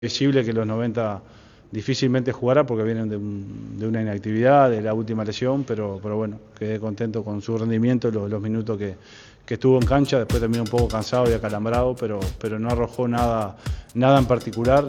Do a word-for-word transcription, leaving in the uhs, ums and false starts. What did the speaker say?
Visible que los noventa difícilmente jugará porque vienen de, un, de una inactividad, de la última lesión, pero, pero bueno, quedé contento con su rendimiento, los, los minutos que, que estuvo en cancha, después terminó un poco cansado y acalambrado, pero, pero no arrojó nada, nada en particular.